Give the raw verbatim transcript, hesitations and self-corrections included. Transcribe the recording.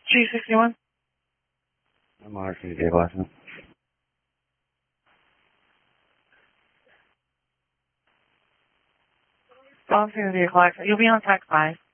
G sixty-one. I'm on for the day license. Boston vehicle accident. You'll be on tax five.